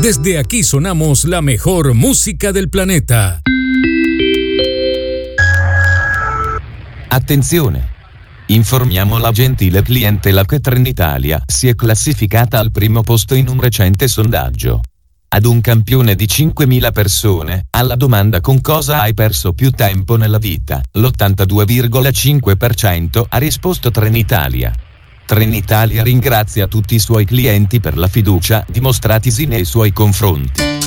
Desde aquí sonamos la mejor música del planeta. Attenzione! Informiamo la gentile clientela che Trenitalia si è classificata al primo posto in un recente sondaggio. Ad un campione di 5.000 persone, alla domanda con cosa hai perso più tempo nella vita, l'82,5% ha risposto Trenitalia. Trenitalia ringrazia tutti i suoi clienti per la fiducia dimostratisi nei suoi confronti.